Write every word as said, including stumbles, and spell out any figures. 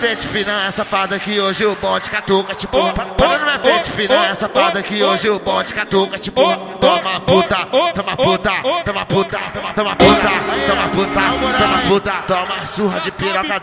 frente, piranha safada, que hoje o bonde catuca, tipo. Para na minha frente, piranha safada, que hoje o bonde catuca, tipo. Toma puta, toma puta, toma puta, toma puta, toma puta, toma puta, toma surra de piroca